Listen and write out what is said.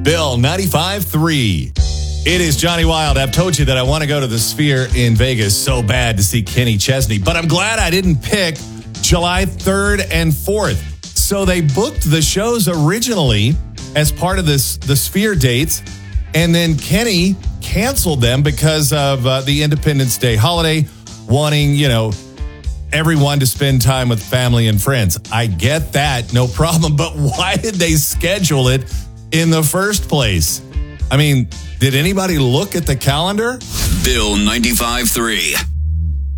Bill 95.3. It is Johnny Wild. I've told you that I want to go to the Sphere in Vegas so bad to see Kenny Chesney, but I'm glad I didn't pick July 3rd and 4th. So they booked the shows originally as part of the Sphere dates, and then Kenny canceled them because of the Independence Day holiday, wanting, everyone to spend time with family and friends. I get that, no problem, but why did they schedule it in the first place? I mean, did anybody look at the calendar? Bill 95.3.